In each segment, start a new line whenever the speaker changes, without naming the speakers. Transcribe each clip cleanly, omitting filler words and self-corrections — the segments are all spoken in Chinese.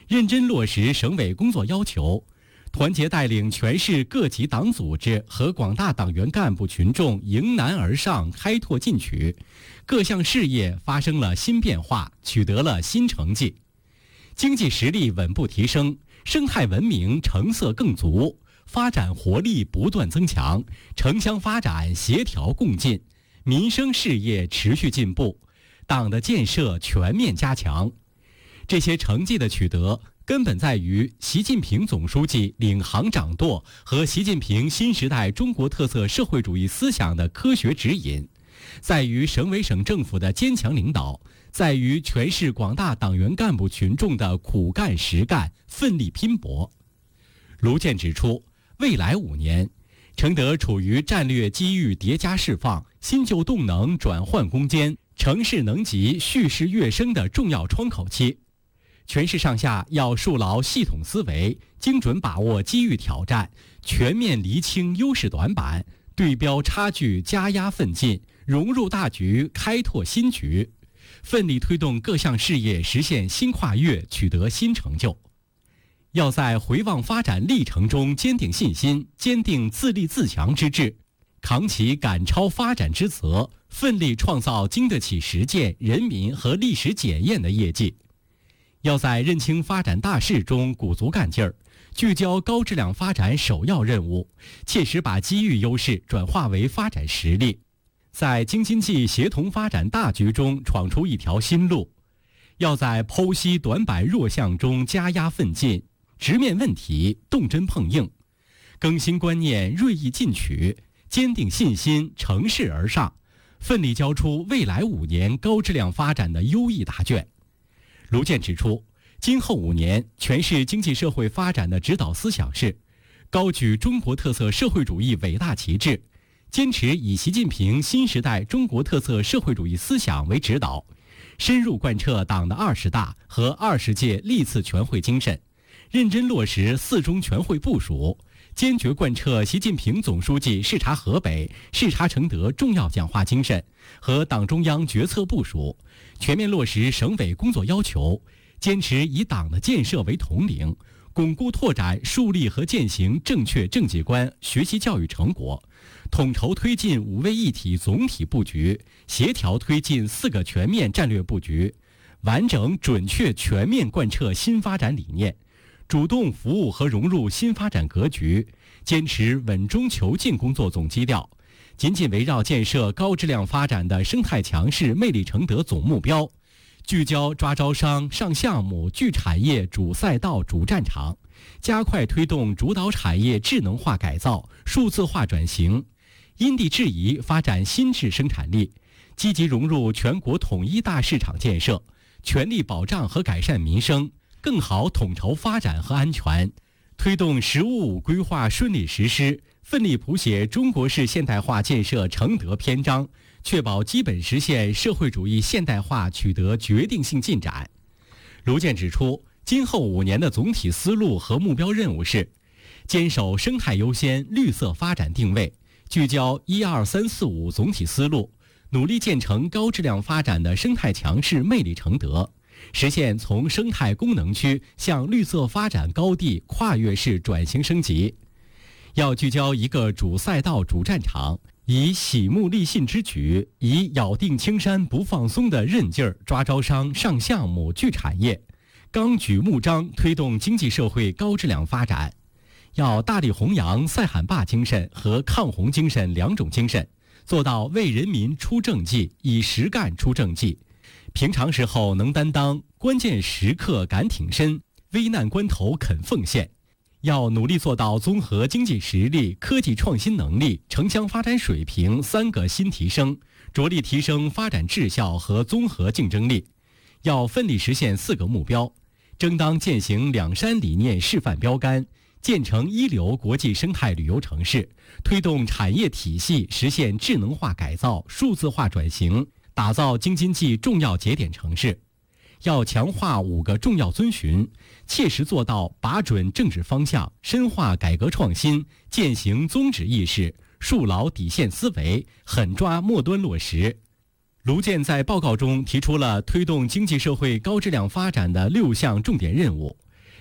认真落实省委工作要求，团结带领全市各级党组织和广大党员干部群众迎难而上，开拓进取，各项事业发生了新变化，取得了新成绩，经济实力稳步提升，生态文明成色更足，发展活力不断增强，城乡发展协调共进，民生事业持续进步，党的建设全面加强。这些成绩的取得，根本在于习近平总书记领航掌舵和习近平新时代中国特色社会主义思想的科学指引，在于省委省政府的坚强领导，在于全市广大党员干部群众的苦干实干、奋力拼搏。卢健指出，未来5年，承德处于战略机遇叠加释放、新旧动能转换攻坚、城市能级蓄势跃升的重要窗口期。全市上下要树牢系统思维，精准把握机遇挑战，全面厘清优势短板，对标差距加压奋进，融入大局，开拓新局，奋力推动各项事业实现新跨越，取得新成就。要在回望发展历程中坚定信心，坚定自立自强之志，扛起赶超发展之责，奋力创造经得起实践、人民和历史检验的业绩。要在认清发展大势中鼓足干劲儿，聚焦高质量发展首要任务，切实把机遇优势转化为发展实力，在京津冀协同发展大局中闯出一条新路。要在剖析短板弱项中加压奋进，直面问题，动真碰硬，更新观念，锐意进取，坚定信心，乘势而上，奋力交出未来5年高质量发展的优异答卷。卢健指出，今后5年全市经济社会发展的指导思想是：高举中国特色社会主义伟大旗帜，坚持以习近平新时代中国特色社会主义思想为指导，深入贯彻党的20大和20届历次全会精神，认真落实4中全会部署，坚决贯彻习近平总书记视察河北、视察承德重要讲话精神和党中央决策部署，全面落实省委工作要求，坚持以党的建设为统领，巩固拓展树立和践行正确政绩观学习教育成果，统筹推进5位一体总体布局，协调推进4个全面战略布局，完整准确全面贯彻新发展理念，主动服务和融入新发展格局，坚持稳中求进工作总基调，紧紧围绕建设高质量发展的生态强势魅力承德总目标，聚焦抓招商、上项目、聚产业、主赛道、主战场，加快推动主导产业智能化改造、数字化转型，因地制宜发展新质生产力，积极融入全国统一大市场建设，全力保障和改善民生，更好统筹发展和安全，推动“十五五”规划顺利实施，奋力谱写中国式现代化建设承德篇章，确保基本实现社会主义现代化取得决定性进展。卢健指出，今后5年的总体思路和目标任务是：坚守生态优先、绿色发展定位，聚焦1、2、3、4、5总体思路，努力建成高质量发展的生态强势魅力承德，实现从生态功能区向绿色发展高地跨越式转型升级。要聚焦一个主赛道、主战场，以喜目立信之举，以咬定青山不放松的韧劲儿抓招商、上项目、聚产业，纲举目张推动经济社会高质量发展。要大力弘扬赛喊坝精神和抗洪精神2种精神，做到为人民出政绩，以实干出政绩。平常时候能担当，关键时刻敢挺身，危难关头肯奉献。要努力做到综合经济实力、科技创新能力、城乡发展水平3个新提升，着力提升发展质效和综合竞争力。要奋力实现4个目标，争当践行2山理念示范标杆，建成一流国际生态旅游城市，推动产业体系实现智能化改造、数字化转型，打造京津冀重要节点城市。要强化5个重要遵循，切实做到把准政治方向，深化改革创新，践行宗旨意识，树牢底线思维，狠抓末端落实。卢健在报告中提出了推动经济社会高质量发展的6项重点任务，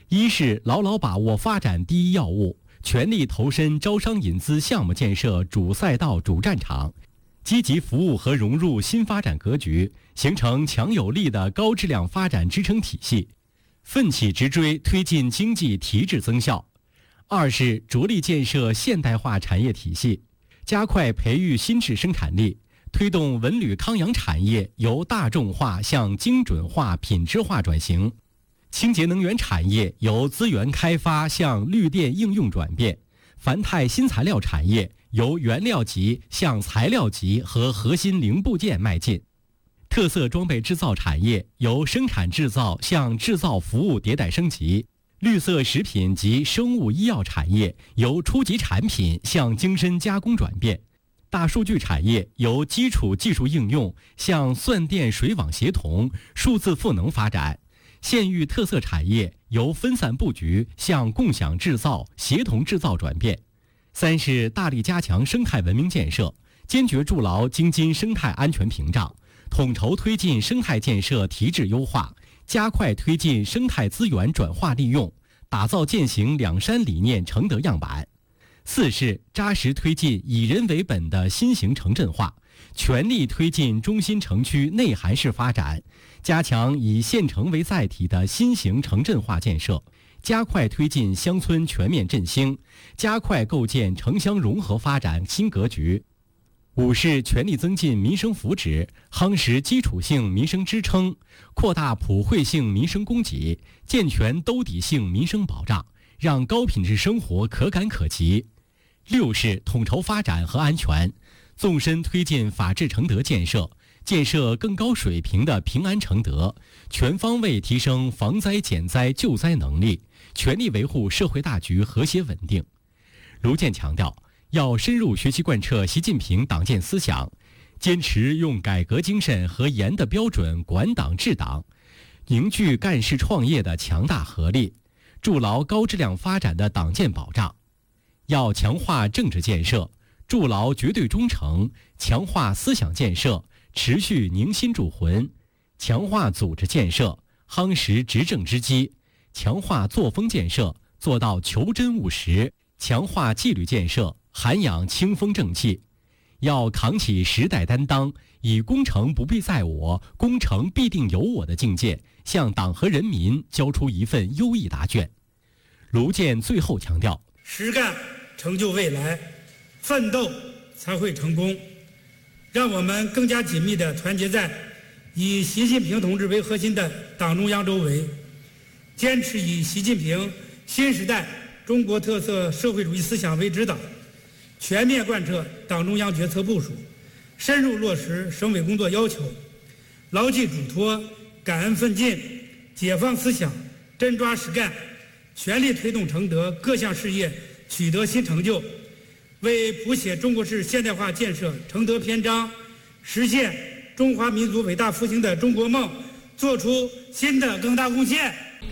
一是牢牢把握发展第一要务，全力投身招商引资项目建设主赛道主战场，积极服务和融入新发展格局，形成强有力的高质量发展支撑体系，奋起直追推进经济提质增效。二是着力建设现代化产业体系，加快培育新质生产力，推动文旅康养产业由大众化向精准化、品质化转型，清洁能源产业由资源开发向绿电应用转变，繁泰新材料产业由原料级向材料级和核心零部件迈进，特色装备制造产业由生产制造向制造服务迭代升级，绿色食品及生物医药产业由初级产品向精深加工转变，大数据产业由基础技术应用向算电水网协同、数字赋能发展，县域特色产业由分散布局向共享制造、协同制造转变。三是大力加强生态文明建设，坚决筑牢京津生态安全屏障，统筹推进生态建设提质优化，加快推进生态资源转化利用，打造践行两山理念承德样板。四是扎实推进以人为本的新型城镇化，全力推进中心城区内涵式发展，加强以县城为载体的新型城镇化建设，加快推进乡村全面振兴，加快构建城乡融合发展新格局。五是全力增进民生福祉，夯实基础性民生支撑，扩大普惠性民生供给，健全兜底性民生保障，让高品质生活可感可及。六是统筹发展和安全，纵深推进法治承德建设，建设更高水平的平安承德，全方位提升防灾减灾救灾能力，全力维护社会大局和谐稳定。卢健强调，要深入学习贯彻习近平党建思想，坚持用改革精神和严的标准管党治党，凝聚干事创业的强大合力，筑牢高质量发展的党建保障。要强化政治建设，筑牢绝对忠诚，强化思想建设，持续凝心铸魂，强化组织建设，夯实执政之基，强化作风建设，做到求真务实，强化纪律建设，涵养清风正气。要扛起时代担当，以工程不必在我，工程必定有我的境界，向党和人民交出一份优异答卷。卢健最后强调，
实干成就未来，奋斗才会成功。让我们更加紧密地团结在以习近平同志为核心的党中央周围，坚持以习近平新时代中国特色社会主义思想为指导，全面贯彻党中央决策部署，深入落实省委工作要求，牢记嘱托，感恩奋进，解放思想，真抓实干，全力推动承德各项事业取得新成就，为谱写中国式现代化建设承德篇章，实现中华民族伟大复兴的中国梦做出新的更大贡献。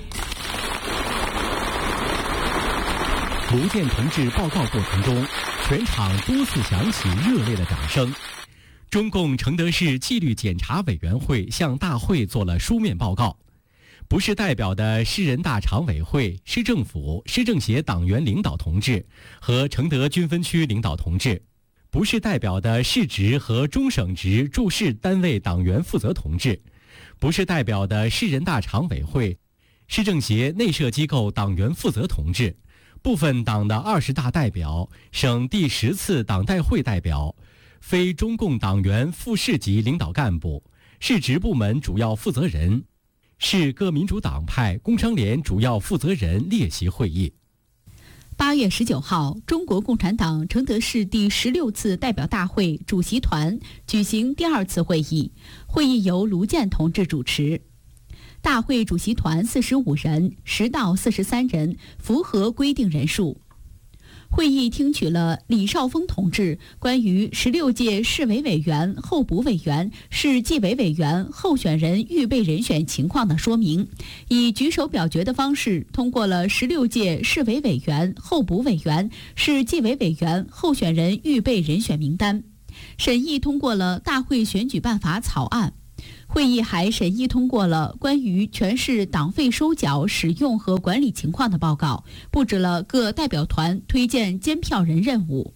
卢健同志报告过程中，全场多次响起热烈的掌声。中共承德市纪律检查委员会向大会做了书面报告。不是代表的市人大常委会、市政府、市政协党员领导同志和承德军分区领导同志，不是代表的市直和中省直驻市单位党员负责同志，不是代表的市人大常委会、市政协内设机构党员负责同志，部分党的20大代表、省第10次党代会代表、非中共党员副市级领导干部、市直部门主要负责人、市各民主党派、工商联主要负责人列席会议。
8月19号，中国共产党承德市第16次代表大会主席团举行第2次会议，会议由卢健同志主持。大会主席团45人，实到43人，符合规定人数。会议听取了李少峰同志关于16届市委委员、候补委员、市纪委委员候选人预备人选情况的说明，以举手表决的方式通过了16届市委委员、候补委员、市纪委委员候选人预备人选名单，审议通过了大会选举办法草案。 会议还审议通过了关于全市党费收缴使用和管理情况的报告，布置了各代表团推荐监票人任务。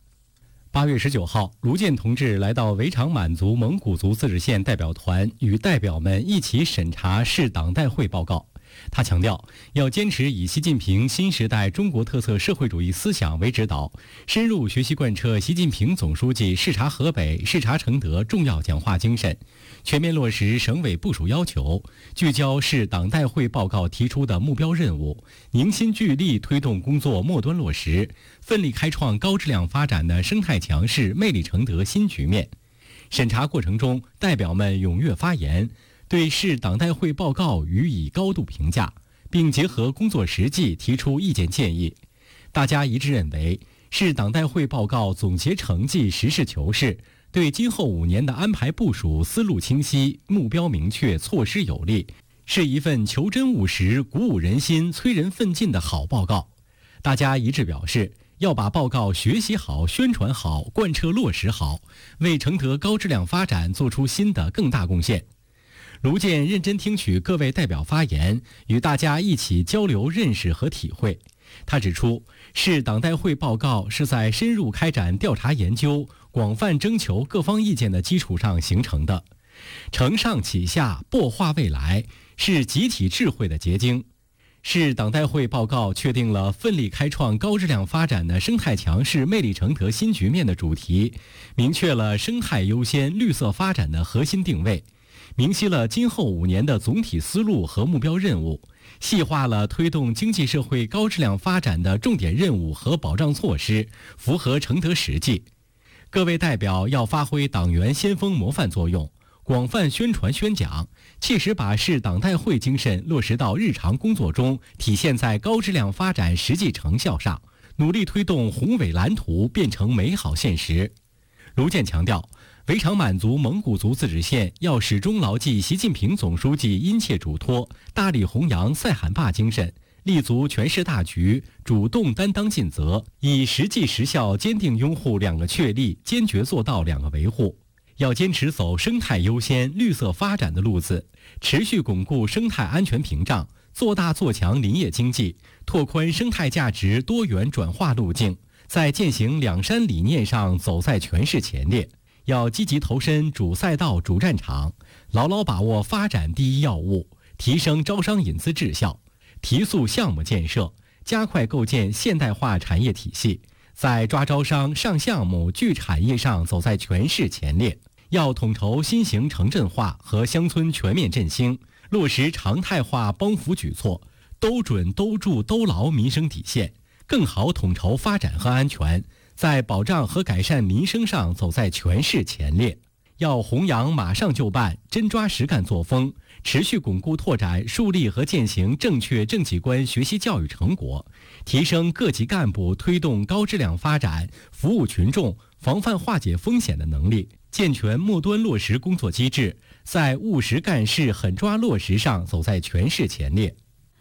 8月19号，卢健同志来到维长满族蒙古族自治县代表团，与代表们一起审查市党代会报告。他强调，要坚持以习近平新时代中国特色社会主义思想为指导，深入学习贯彻习近平总书记视察河北、视察承德重要讲话精神，全面落实省委部署要求，聚焦市党代会报告提出的目标任务，凝心聚力推动工作末端落实，奋力开创高质量发展的生态强市、魅力承德新局面。审查过程中，代表们踊跃发言，对市党代会报告予以高度评价，并结合工作实际提出意见建议。大家一致认为，市党代会报告总结成绩实事求是，对今后5年的安排部署思路清晰、目标明确、措施有力，是一份求真务实、鼓舞人心、催人奋进的好报告。大家一致表示，要把报告学习好、宣传好、贯彻落实好，为承德高质量发展做出新的更大贡献。卢健认真听取各位代表发言，与大家一起交流认识和体会。他指出，市党代会报告是在深入开展调查研究、广泛征求各方意见的基础上形成的，承上启下，擘画未来，是集体智慧的结晶。市党代会报告确定了奋力开创高质量发展的生态强市、魅力承德新局面的主题，明确了生态优先、绿色发展的核心定位，明晰了今后5年的总体思路和目标任务，细化了推动经济社会高质量发展的重点任务和保障措施，符合承德实际。各位代表要发挥党员先锋模范作用，广泛宣传宣讲，切实把市党代会精神落实到日常工作中，体现在高质量发展实际成效上，努力推动宏伟蓝图变成美好现实。卢健强调，维长满族蒙古族自治县要始终牢记习近平总书记殷切嘱托，大力弘扬赛罕坝精神，立足全市大局，主动担当尽责，以实际实效坚定拥护2个确立，坚决做到2个维护。要坚持走生态优先、绿色发展的路子，持续巩固生态安全屏障，做大做强林业经济，拓宽生态价值多元转化路径，在践行2山理念上走在全市前列。要积极投身主赛道、主战场，牢牢把握发展第一要务，提升招商引资质效，提速项目建设，加快构建现代化产业体系，在抓招商、上项目、聚产业上走在全市前列。要统筹新型城镇化和乡村全面振兴，落实常态化帮扶举措，都准、都住、都牢民生底线，更好统筹发展和安全，在保障和改善民生上走在全市前列。要弘扬马上就办、真抓实干作风，持续巩固拓展树立和践行正确政绩观学习教育成果，提升各级干部推动高质量发展、服务群众、防范化解风险的能力，健全末端落实工作机制，在务实干事、狠抓落实上走在全市前列。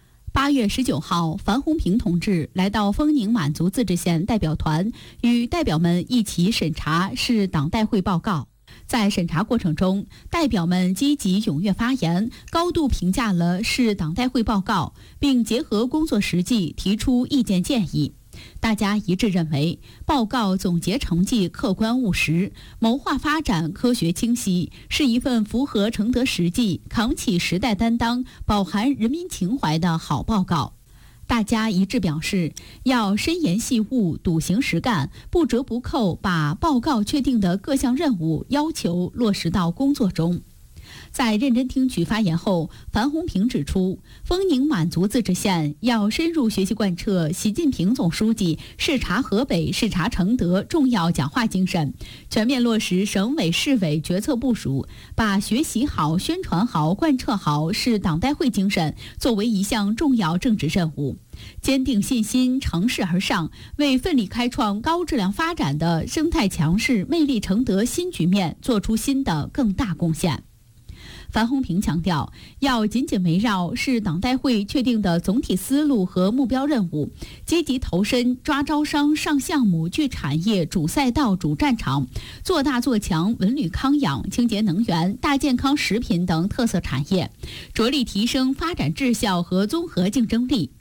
8月19号，樊洪平同志来到丰宁满族自治县代表团，与代表们一起审查市党代会报告。在审查过程中，代表们积极踊跃发言，高度评价了市党代会报告，并结合工作实际提出意见建议。大家一致认为，报告总结成绩客观务实，谋划发展科学清晰，是一份符合承德实际、扛起时代担当、饱含人民情怀的好报告。大家一致表示，要深研细悟、笃行实干，不折不扣把报告确定的各项任务要求落实到工作中。在认真听取发言后，樊洪平指出，丰宁满族自治县要深入学习贯彻习近平总书记视察河北、视察承德重要讲话精神，全面落实省委市委决策部署，把学习好、宣传好、贯彻好市党代会精神作为一项重要政治任务，坚定信心，乘势而上，为奋力开创高质量发展的生态强市、魅力承德新局面做出新的更大贡献。 樊洪平强调，要紧紧围绕市党代会确定的总体思路和目标任务，积极投身抓招商、上项目、聚产业、主赛道、主战场，做大做强文旅康养、清洁能源、大健康食品等特色产业，着力提升发展质效和综合竞争力。